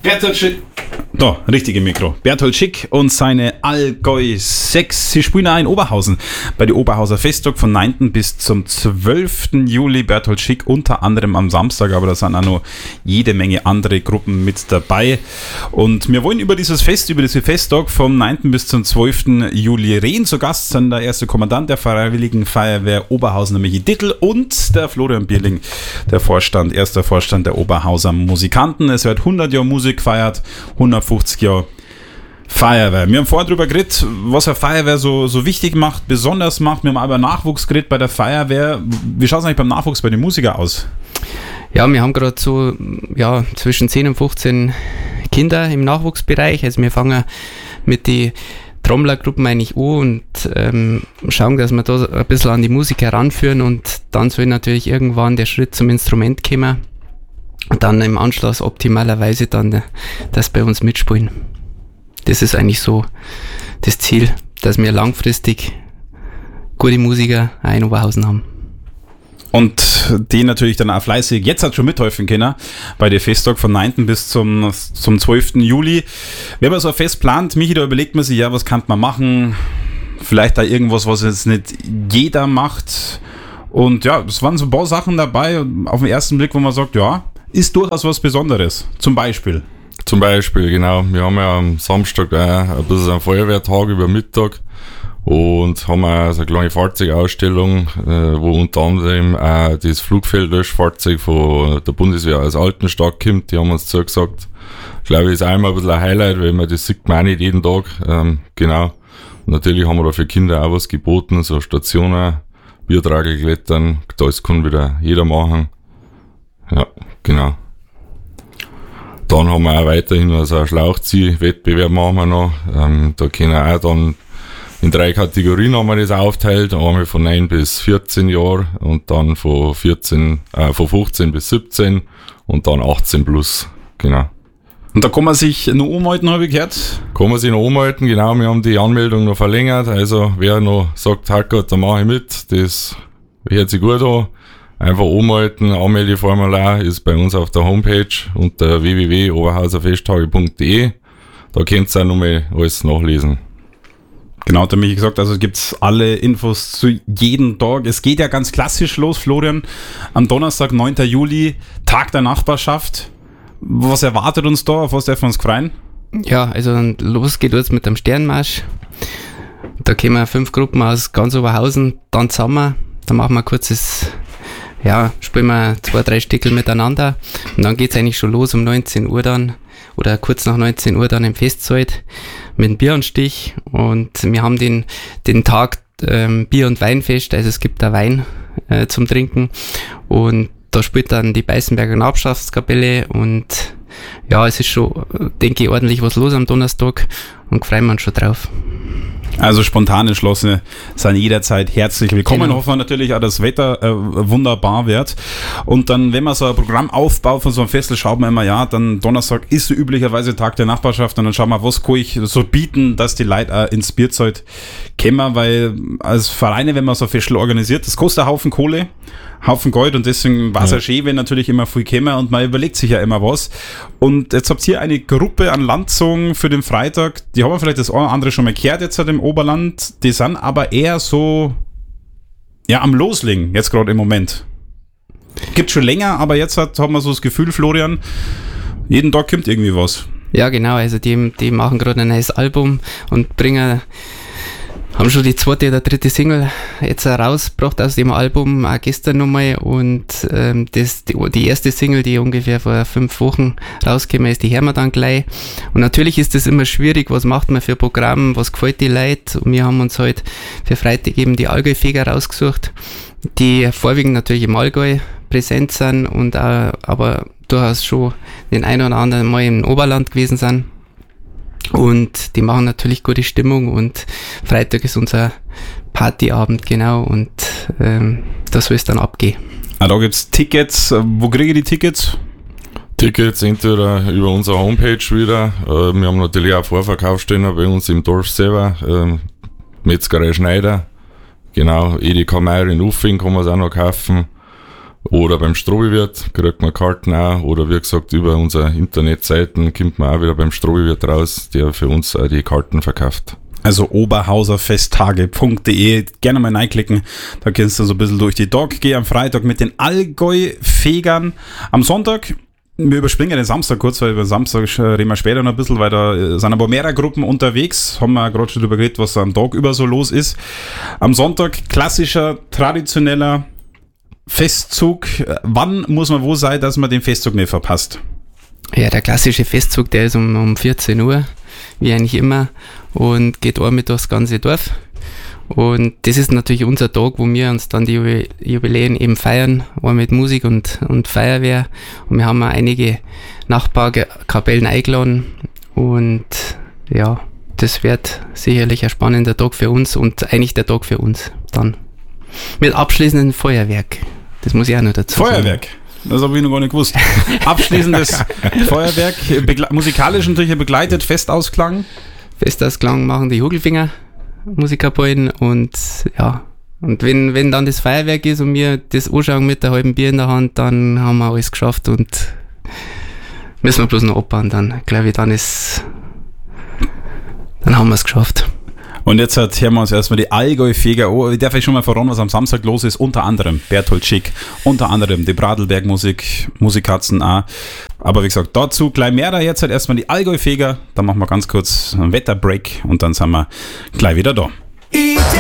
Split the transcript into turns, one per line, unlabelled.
Bertolt Schick. Da, richtige Mikro. Bertolt Schick und seine Allgäu 6. Sie spielen auch in Oberhausen bei der Oberhauser Festtag von 9. bis zum 12. Juli. Bertolt Schick unter anderem am Samstag, aber da sind auch noch jede Menge andere Gruppen mit dabei. Und wir wollen über diese Festtag vom 9. bis zum 12. Juli reden. Zu Gast sind der erste Kommandant der Freiwilligen Feuerwehr Oberhausen, Michi Dittel, und der Florian Bierling, der erster Vorstand der Oberhauser Musikanten. Es wird 100 Jahre Musik gefeiert, 150 Jahre Feuerwehr. Wir haben vorher darüber geredet, was eine Feuerwehr so wichtig macht, besonders macht. Wir haben aber Nachwuchs geredet bei der Feuerwehr. Wie schaut es eigentlich beim Nachwuchs bei den Musikern aus?
Ja, wir haben gerade so zwischen 10 und 15 Kinder im Nachwuchsbereich. Also wir fangen mit den Trommlergruppen eigentlich an und schauen, dass wir da ein bisschen an die Musik heranführen, und dann soll natürlich irgendwann der Schritt zum Instrument kommen. Und dann im Anschluss optimalerweise dann das bei uns mitspielen. Das ist eigentlich so das Ziel, dass wir langfristig gute Musiker auch in Oberhausen haben.
Und die natürlich dann auch fleißig jetzt hat schon mithelfen können bei der Festtag von 9. bis zum 12. Juli. Wenn man so ein Fest plant, Michi, da überlegt man sich, ja, was kann man machen? Vielleicht da irgendwas, was jetzt nicht jeder macht. Und ja, es waren so ein paar Sachen dabei auf den ersten Blick, wo man sagt, ja, ist durchaus was Besonderes. Zum Beispiel,
genau. Wir haben ja am Samstag ein bisschen einen Feuerwehrtag über Mittag und haben auch so eine kleine Fahrzeugausstellung, wo unter anderem auch das Flugfeldlöschfahrzeug von der Bundeswehr aus Altenstadt kommt. Die haben uns zugesagt. Ich glaube, das ist auch immer ein bisschen ein Highlight, weil das sieht man auch nicht jeden Tag. Genau. Und natürlich haben wir da für Kinder auch was geboten, so Stationen, Biertragelklettern, das kann wieder jeder machen. Ja, genau. Dann haben wir auch weiterhin also einen Schlauchzieh-Wettbewerb machen wir noch. Da können auch dann in 3 Kategorien haben wir das aufteilt. Einmal von 9 bis 14 Jahre und dann von 15 bis 17 und dann 18 plus. Genau.
Und da kann man sich noch umhalten, habe ich gehört?
Kann man sich noch umhalten, genau. Wir haben die Anmeldung noch verlängert. Also wer noch sagt, Hackert, da mache ich mit, das hört sich gut an. Einfach umhalten, Anmeldeformular ist bei uns auf der Homepage unter www.oberhauserfesttage.de. Da könnt ihr auch nochmal alles nachlesen.
Genau, da habe ich gesagt, also es gibt alle Infos zu jedem Tag. Es geht ja ganz klassisch los, Florian. Am Donnerstag, 9. Juli, Tag der Nachbarschaft. Was erwartet uns da? Auf was dürfen wir uns freuen?
Ja, also los geht jetzt mit dem Sternmarsch. Da kommen 5 Gruppen aus ganz Oberhausen dann zusammen. Da machen wir ein kurzes... Ja, spielen wir 2-3 Stücke miteinander und dann geht's eigentlich schon los um 19 Uhr dann oder kurz nach 19 Uhr dann im Festzelt mit dem Bieranstich, und wir haben den Tag Bier- und Weinfest, also es gibt da Wein zum Trinken, und da spielt dann die Beißenberger Nachbarschaftskapelle, und ja, es ist schon, denke ich, ordentlich was los am Donnerstag und freuen wir uns schon drauf.
Also spontan Entschlossene sind jederzeit herzlich willkommen.
Genau.
Hoffen wir natürlich auch, dass das Wetter wunderbar wird. Und dann, wenn man so ein Programm aufbaut von so einem Festival, schaut man immer, ja, dann Donnerstag ist so üblicherweise Tag der Nachbarschaft, und dann schauen wir, was kann ich so bieten, dass die Leute auch ins Bierzelt kommen, weil als Vereine, wenn man so ein Festival organisiert, das kostet einen Haufen Kohle, Haufen Gold, und deswegen war es ja schön, wenn natürlich immer viel kommen, und man überlegt sich ja immer was. Und jetzt habt ihr eine Gruppe an Landzungen für den Freitag, die haben wir vielleicht das eine oder andere schon mal gehört jetzt im Oberland, die sind aber eher so am Loslegen jetzt gerade im Moment. Gibt schon länger, aber jetzt haben wir so das Gefühl, Florian, jeden Tag kommt irgendwie was.
Ja, genau, also die machen gerade ein neues Album und haben schon die 2. oder 3. Single jetzt rausgebracht aus dem Album, auch gestern nochmal, und die erste Single, die ungefähr vor 5 Wochen rausgekommen ist, die hören wir dann gleich. Und natürlich ist das immer schwierig, was macht man für Programm, was gefällt die Leute, und wir haben uns halt für Freitag eben die Allgäu-Feger rausgesucht, die vorwiegend natürlich im Allgäu präsent sind und auch, aber durchaus schon den einen oder anderen Mal im Oberland gewesen sind. Und die machen natürlich gute Stimmung, und Freitag ist unser Partyabend, genau, und da soll es dann abgehen.
Ah, da gibt es Tickets. Wo kriege ich die Tickets?
Tickets entweder über unsere Homepage wieder. Wir haben natürlich auch Vorverkaufsstände bei uns im Dorf selber. Metzgerei Schneider. Genau, Edeka Meier in Uffing kann man es auch noch kaufen. Oder beim Strohwirt kriegt man Karten auch. Oder wie gesagt, über unsere Internetseiten kommt man auch wieder beim Strohwirt raus, der für uns auch die Karten verkauft.
Also oberhauserfesttage.de, gerne mal reinklicken, da kannst du so ein bisschen durch die Dog. Geh am Freitag mit den Allgäu-Fegern. Am Sonntag, wir überspringen den Samstag kurz, weil über Samstag reden wir später noch ein bisschen, weil da sind aber mehrere Gruppen unterwegs. Haben wir gerade schon drüber geredet, was am Tag über so los ist. Am Sonntag klassischer, traditioneller Festzug. Wann muss man wo sein, dass man den Festzug nicht verpasst?
Ja, der klassische Festzug, der ist um 14 Uhr, wie eigentlich immer, und geht einmal durchs ganze Dorf. Und das ist natürlich unser Tag, wo wir uns dann die Jubiläen eben feiern, auch mit Musik und Feuerwehr. Und wir haben auch einige Nachbarkapellen eingeladen. Und ja, das wird sicherlich ein spannender Tag für uns und eigentlich der Tag für uns dann. Mit abschließendem Feuerwerk. Das muss ich auch noch dazu sagen.
Feuerwerk? Das habe ich noch gar nicht gewusst. Abschließendes Feuerwerk, musikalisch natürlich begleitet, Festausklang.
Festausklang machen die Hugelfinger Musikerballen und ja, und wenn dann das Feuerwerk ist und wir das anschauen mit der halben Bier in der Hand, dann haben wir alles geschafft und müssen wir bloß noch abbauen, dann glaube ich, dann haben wir es geschafft.
Und jetzt hören wir uns erstmal die Allgäu-Feger an. Ich darf euch schon mal verraten, was am Samstag los ist. Unter anderem Berthold Schick, unter anderem die Bradelberg-Musik, Musikkatzen auch. Aber wie gesagt, dazu gleich mehr. Jetzt erstmal die Allgäu-Feger. Dann machen wir ganz kurz einen Wetterbreak und dann sind wir gleich wieder da.